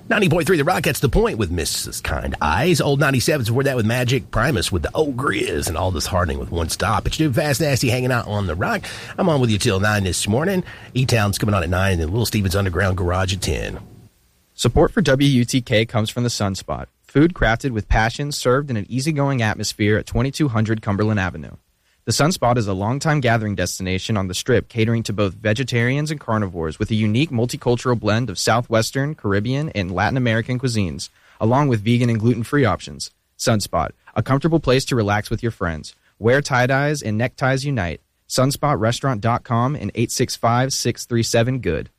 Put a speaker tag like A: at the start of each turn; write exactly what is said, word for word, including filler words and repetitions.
A: ninety point three The Rock, that's The Point with Missus Kind Eyes. Old ninety-sevens before that with Magic. Primus with the Old Grizz and All This Hardening with One Stop. It's Dude Fast Nasty hanging out on The Rock. I'm on with you till nine this morning. E-Town's coming on at nine and then Little Steven's Underground Garage at ten.
B: Support for W U T K comes from the Sunspot. Food crafted with passion, served in an easygoing atmosphere at twenty-two hundred Cumberland Avenue. The Sunspot is a longtime gathering destination on the Strip, catering to both vegetarians and carnivores with a unique multicultural blend of Southwestern, Caribbean, and Latin American cuisines, along with vegan and gluten-free options. Sunspot, a comfortable place to relax with your friends. Wear tie-dyes and neckties unite. sunspot restaurant dot com and eight six five, six three seven, good.